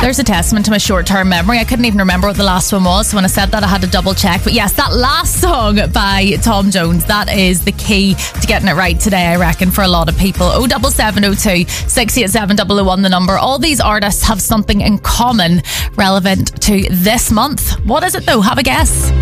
There's a testament to my short-term memory. I couldn't even remember what the last one was, so when I said that I had to double check. But yes, that last song by Tom Jones, that is the key to getting it right today, I reckon, for a lot of people. 07702 687 001 the number. All these artists have something in common relevant to this month. What is it though? Have a guess.